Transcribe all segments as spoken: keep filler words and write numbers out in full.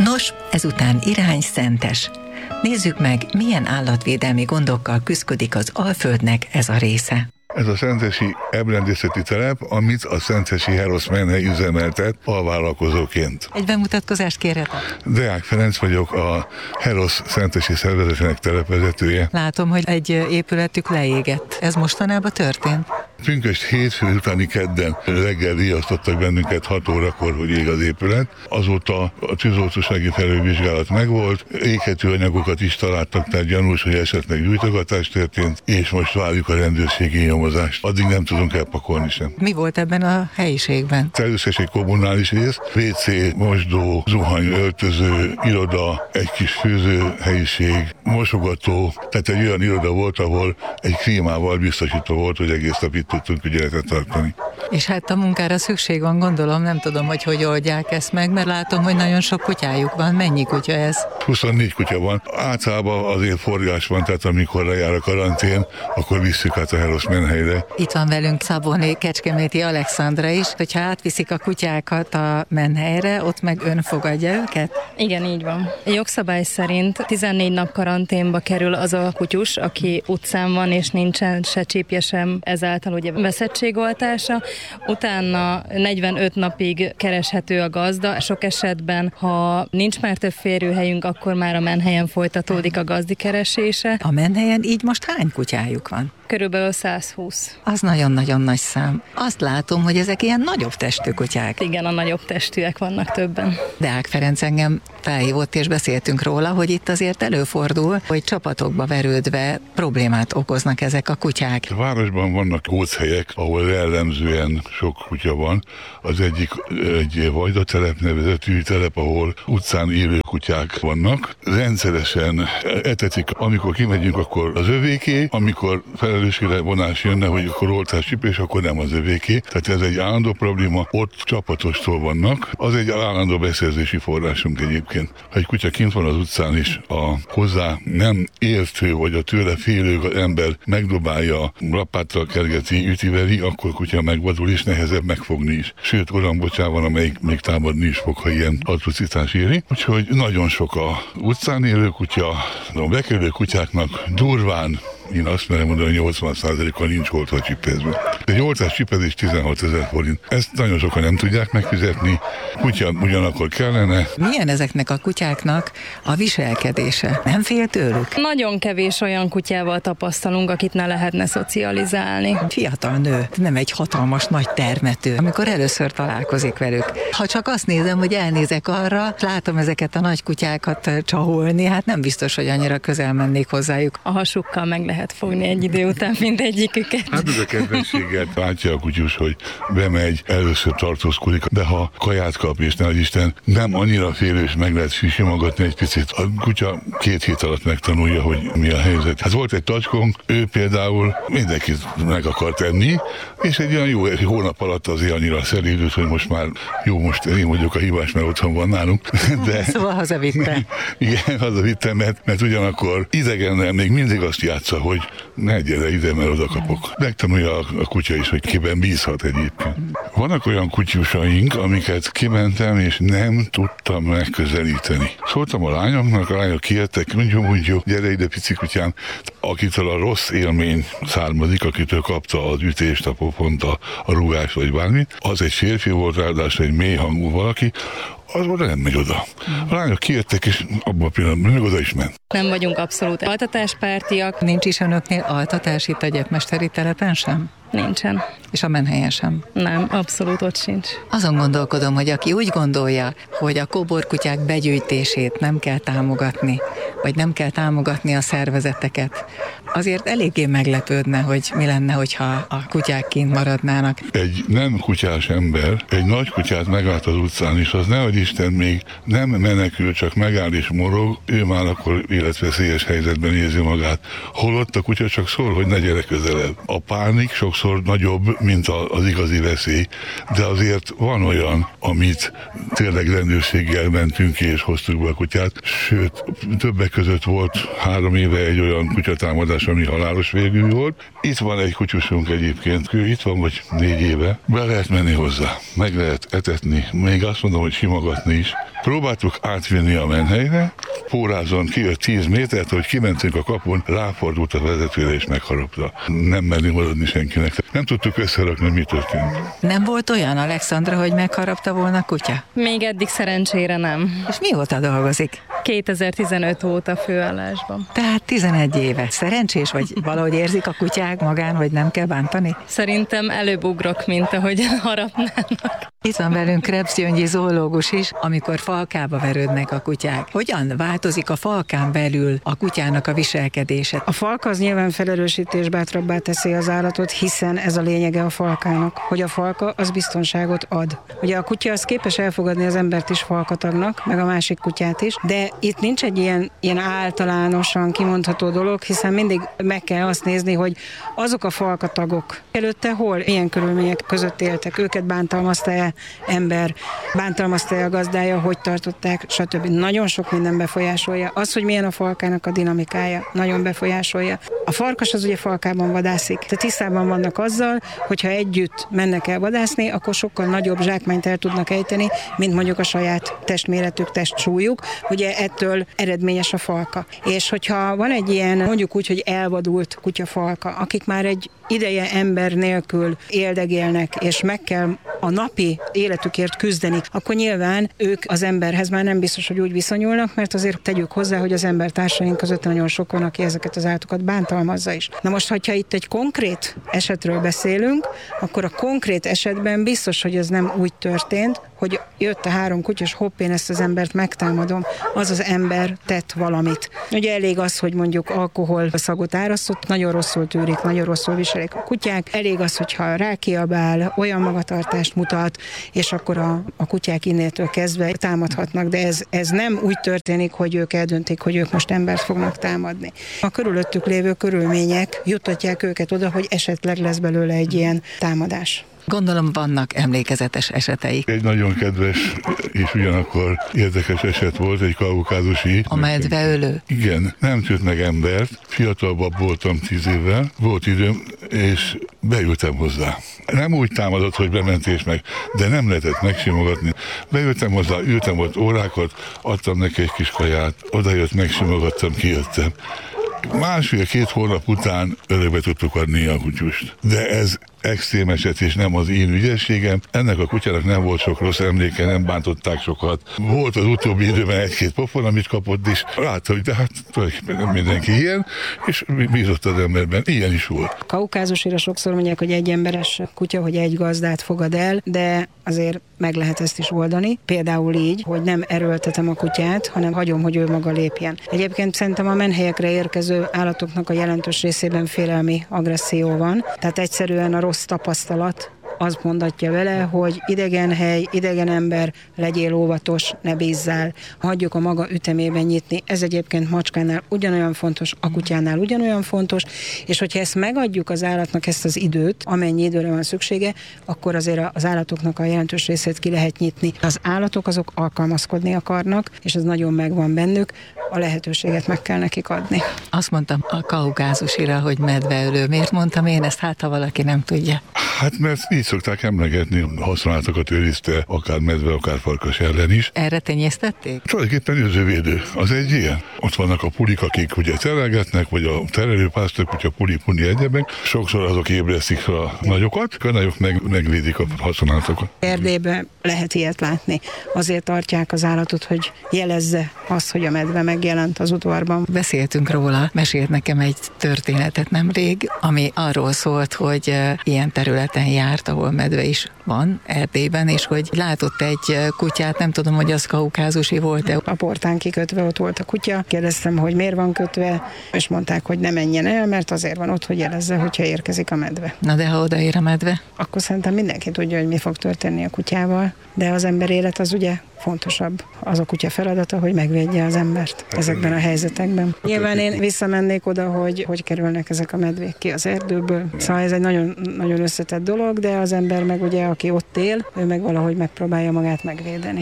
Nos, ezután irány Szentes. Nézzük meg, milyen állatvédelmi gondokkal küszködik az Alföldnek ez a része. Ez a szentesi ebrendészeti telep, amit a szentesi Herosz menhely üzemeltet alvállalkozóként. Egy bemutatkozást kérhetek? Deák Ferenc vagyok, a Herosz szentesi szervezetének telepvezetője. Látom, hogy egy épületük leégett. Ez mostanában történt? Pünkösd hétfő utáni kedden reggel riasztottak bennünket hat órakor, hogy ég az épület. Azóta a tűzoltósági felülvizsgálat megvolt, éghető anyagokat is találtak, tehát gyanús, hogy esetleg gyújtogatás történt, és most várjuk a rendőrségi nyomozást. Addig nem tudunk elpakolni sem. Mi volt ebben a helyiségben? Először egy kommunális rész, vé cé, mosdó, zuhany, öltöző, iroda, egy kis főző helyiség, mosogató, tehát egy olyan iroda volt, ahol egy klímával biztosítva volt, hogy egész nap itt tudtunk ügyeletet tartani. És hát a munkára szükség van, gondolom, nem tudom, hogy hogy oldják ezt meg, mert látom, hogy nagyon sok kutyájuk van. Mennyi kutya ez? huszonnégy kutya van. Általában azért forgás van, tehát amikor lejár a karantén, akkor visszük át a Herosz menhelyre. Itt van velünk Szabóné Kecskeméti Alexandra is, hogyha átviszik a kutyákat a menhelyre, ott meg ön fogadja őket? Igen, így van. Jogszabály szerint tizennégy nap karanténba kerül az a kutyus, aki utcán van, és nincsen se csípje sem, ezáltal ugye veszettségoltása. Utána negyvenöt napig kereshető a gazda. Sok esetben, ha nincs már több férőhelyünk, akkor már a menhelyen folytatódik a gazdi keresése. A menhelyen így most hány kutyájuk van? Körülbelül száz húsz. Az nagyon-nagyon nagy szám. Azt látom, hogy ezek ilyen nagyobb testű kutyák. Igen, a nagyobb testűek vannak többen. Deák Ferenc engem felhívott, és beszéltünk róla, hogy itt azért előfordul, hogy csapatokba verődve problémát okoznak ezek a kutyák. A városban vannak góchelyek, ahol jellemzően sok kutya van. Az egyik egy vajdatelep nevezetű telep, ahol utcán élő kutyák vannak. Rendszeresen etetik, amikor kimegyünk, akkor az övéké, amikor felelősségre vonás jönne, hogy akkor oltáscsipés, akkor nem az övéké. Tehát ez egy állandó probléma, ott csapatostól vannak. Az egy állandó beszerzési forrásunk egyébként. Ha egy kutya kint van az utcán is, a hozzá nem értő, vagy a tőle félő ember megdobálja, lapáttal kergeti, ütiveri, akkor kutya megvadul, és nehezebb megfogni is. Sőt, olyan bocsá van, amelyik még támadni is fog, ha ilyen atrocitás éri. Úgyhogy nagyon sok a utcán élő kutya, a bekerülő kutyáknak durván, én azt merem mondani, hogy nyolcvan százalékkal nincs oltva csipezve. Egy oltás csipezés tizenhatezer forint. Ezt nagyon sokan nem tudják megfizetni, kutya ugyanakkor kellene. Milyen ezeknek a kutyáknak a viselkedése? Nem fél tőlük? Nagyon kevés olyan kutyával tapasztalunk, akit ne lehetne szocializálni. Fiatal nő, nem egy hatalmas nagy termető, amikor először találkozik velük. Ha csak azt nézem, hogy elnézek arra, látom ezeket a nagy kutyákat csaholni, hát nem biztos, hogy annyira közel mennék hozzájuk. A hasukkal meg lehet fogni egy idő után mindegyiküket. Hát ez a kedvességet látja a kutyus, hogy bemegy, először tartózkodik, de ha kaját kap, és ne Isten, nem annyira félős, meg lehet simogatni egy picit. A kutya két hét alatt megtanulja, hogy mi a helyzet. Hát volt egy tacskónk, ő például mindenkit meg akar tenni, és egy olyan jó egy hónap alatt azért annyira szelídült, hogy most már jó, most én vagyok a hibás, mert otthon van nálunk. De szóval hazavitte. Igen, hazavitte, mert, mert ugyanakkor idegennel még mindig azt játsza, hogy ne gyere ide, mert oda kapok. Megtanulja a, a kutya is, hogy kiben bízhat egyébként. Vannak olyan kutyusaink, amiket kimentem, és nem tudtam megközelíteni. Szóltam a lányoknak, a lányok kijöttek, mondjuk, mondjuk, gyere ide, pici kutyám, akitől a rossz élmény származik, akitől kapta az ütést, a pofont, a, a rúgást, vagy bármit. Az egy férfi volt, ráadásul egy mély hangú valaki, az oda nem megy oda. A lányok kijöttek, és abban a pillanatban meg oda is ment. Nem vagyunk abszolút altatáspártiak. Nincs is önöknél altatás itt a gyepmesteri telepen sem? Nincsen. És a menhelyen sem? Nem, abszolút ott sincs. Azon gondolkodom, hogy aki úgy gondolja, hogy a kóborkutyák begyűjtését nem kell támogatni, vagy nem kell támogatni a szervezeteket, azért eléggé meglepődne, hogy mi lenne, hogyha a kutyák kint maradnának. Egy nem kutyás ember egy nagy kutyát megállt az utcán, és az nehogy Isten még nem menekül, csak megáll és morog, ő már akkor életveszélyes helyzetben érzi magát. Holott a kutya csak szól, hogy ne gyere közelebb. A pánik sokszor nagyobb, mint az igazi veszély, de azért van olyan, amit tényleg rendőrséggel mentünk ki és hoztuk be a kutyát, sőt, többek között volt három éve egy olyan kutyatámadás, ami halálos végű volt. Itt van egy kutyusunk egyébként, ő itt van, vagy négy éve, be lehet menni hozzá, meg lehet etetni, még azt mondom, hogy simogatni is. Próbáltuk átvinni a menhelyre, pórázon kijött tíz métert, hogy kimentünk a kapun, ráfordult a vezetőre és megharapta. Nem merni maradni senkinek. Nem tudtuk összerakni, hogy mi történt. Nem volt olyan, Alexandra, hogy megharapta volna a kutya? Még eddig szerencsére nem. És mióta dolgozik? kétezer-tizenöt óta főállásban. Tehát tizenegy éve. Szerencsés, vagy valahogy érzik a kutyák magán, hogy nem kell bántani? Szerintem előbb ugrok, mint ahogy harapnának. Itt van velünk Krebs Gyöngyi zoológus is, amikor falkába verődnek a kutyák. Hogyan változik a falkán belül a kutyának a viselkedése? A falka az nyilván felerősítés bátrabbá teszi az állatot, hiszen ez a lényege a falkának, hogy a falka az biztonságot ad. Ugye a kutya az képes elfogadni az embert is falkatagnak, meg a másik kutyát is, de itt nincs egy ilyen, ilyen általánosan kimondható dolog, hiszen mindig meg kell azt nézni, hogy azok a falkatagok előtte hol, milyen körülmények között éltek, őket bántalmazta-e ember, bántalmazta-e a gazdája, hogy tartották, stb. Nagyon sok minden befolyásolja. Az, hogy milyen a falkának a dinamikája, nagyon befolyásolja. A farkas az ugye falkában vadászik. Tehát tisztában vannak azzal, hogyha együtt mennek el vadászni, akkor sokkal nagyobb zsákmányt el tudnak ejteni, mint mondjuk a saját testméretük, testsúlyuk. Ugye ettől eredményes a falka. És hogyha van egy ilyen, mondjuk úgy, hogy elvadult kutyafalka, akik már egy ideje ember nélkül éldegélnek, és meg kell a napi életükért küzdeni, akkor nyilván ők az emberhez már nem biztos, hogy úgy viszonyulnak, mert azért tegyük hozzá, hogy az embertársaink között nagyon sok van, aki ezeket az állatokat bántalmazza is. Na most, hogyha itt egy konkrét esetről beszélünk, akkor a konkrét esetben biztos, hogy ez nem úgy történt, hogy jött a három kutya, és hopp, én ezt az embert megtámadom, az az ember tett valamit. Ugye elég az, hogy mondjuk alkohol szagot árasztott, nagyon rosszul tűrik, nagyon rosszul viselik a kutyák, elég az, hogyha rákiabál, olyan magatartást mutat, és akkor a, a kutyák innétől kezdve támadhatnak, de ez, ez nem úgy történik, hogy ők eldöntik, hogy ők most embert fognak támadni. A körülöttük lévő körülmények juttatják őket oda, hogy esetleg lesz belőle egy ilyen támadás. Gondolom vannak emlékezetes eseteik. Egy nagyon kedves és ugyanakkor érdekes eset volt, egy kaukázusi. A medveölő? Igen, nem tűnt meg embert, fiatalabb voltam tíz évvel, volt időm, és beültem hozzá. Nem úgy támadott, hogy bementés meg, de nem lehetett megsimogatni. Beültem hozzá, ültem ott órákat, adtam neki egy kis kaját, odajött, megsimogattam, kijöttem. Másfél-két hónap után örökbe tudtuk adni a kutyust. De ez extrém eset, és nem az én ügyességem. Ennek a kutyának nem volt sok rossz emléke, nem bántották sokat. Volt az utóbbi időben egy-két pofon, amit kapott is. Látta, hogy de hát tulajdonképpen nem mindenki ilyen, és bízott az emberben. Ilyen is volt. Kaukázusira sokszor mondják, hogy egy emberes kutya, hogy egy gazdát fogad el, de azért meg lehet ezt is oldani. Például így, hogy nem erőltetem a kutyát, hanem hagyom, hogy ő maga lépjen. Egyébként szerintem a menhelyekre érkező állatoknak a jelentős részében félelmi agresszió van. Tehát egyszerűen a rossz tapasztalat azt mondatja vele, hogy idegen hely, idegen ember, legyél óvatos, ne bízzál, hagyjuk a maga ütemében nyitni. Ez egyébként macskánál ugyanolyan fontos, a kutyánál ugyanolyan fontos, és hogyha ezt megadjuk az állatnak, ezt az időt, amennyi időre van szüksége, akkor azért az állatoknak a jelentős részét ki lehet nyitni. Az állatok azok alkalmazkodni akarnak, és ez nagyon megvan bennük, a lehetőséget meg kell nekik adni. Azt mondtam a kaukázusira, hogy medveölő. Miért mondtam én ezt, hát ha valaki nem tudja? Hát mert így szokták emlegetni, használatokat őrizte, akár medve, akár farkas ellen is. Erre tenyésztették? Tulajdonképpen őzővédő. Az egy ilyen. Ott vannak a pulik, akik ugye terelgetnek, vagy a terelőpásztok, hogy a puli-puni egyebek. Sokszor azok ébresztik fel a nagyokat, a nagyok meg, megvédik a használatokat. Erdélyben lehet ilyet látni. Azért tartják az állatot, hogy jelezze azt, hogy a medve megjelent az udvarban. Beszéltünk róla, mesélt nekem egy történetet nemrég, ami arról szólt, hogy ilyen területen járt, ahol medve is van, Erdélyben, és hogy látott egy kutyát, nem tudom, hogy az kaukázusi volt-e. A portán kikötve ott volt a kutya, kérdeztem, hogy miért van kötve, és mondták, hogy ne menjen el, mert azért van ott, hogy jelezze, hogyha érkezik a medve. Na de ha odaér a medve? Akkor szerintem mindenki tudja, hogy mi fog történni a kutyával, de az ember élet az ugye fontosabb. Az a kutya feladata, hogy megvédje az embert ezekben a helyzetekben. Nyilván én visszamennék oda, hogy hogy kerülnek ezek a medvék ki az erdőből. Szóval ez egy nagyon, nagyon összetett dolog, de az ember meg ugye, aki ott él, ő meg valahogy megpróbálja magát megvédeni.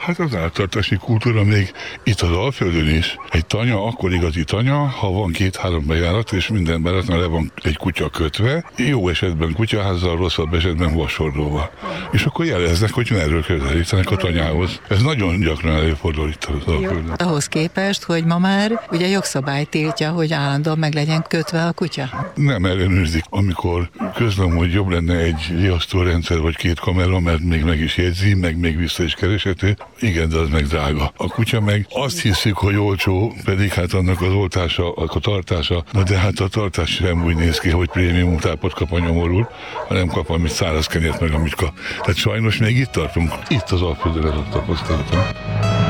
Hát az áltartási kultúra még itt az Alföldön is. Egy tanya akkor igazi tanya, ha van két-három bejárat, és minden bejáratnál le van egy kutya kötve, jó esetben kutyaházzal, rosszabb esetben vasorlóval. És akkor jeleznek, hogy merről közelítenek a tanyához. Ez nagyon gyakran előfordul itt az Alföldön. Ahhoz képest, hogy ma már ugye jogszabály tiltja, hogy állandóan meg legyen kötve a kutya. Nem ellenőrzik, amikor közlöm, hogy jobb lenne egy riasztórendszer vagy két kamera, mert még meg is jegyzi, meg még vissza is kereshető. Igen, de az meg drága. A kutya meg azt hiszik, hogy olcsó, pedig hát annak az oltása, a tartása, na de hát a tartás sem úgy néz ki, hogy prémium tápot kap a nyomorul, hanem kap, amit száraz kenyeret meg, amit kap. Tehát sajnos még itt tartunk. Itt az Alföldön ez a tapasztalatom.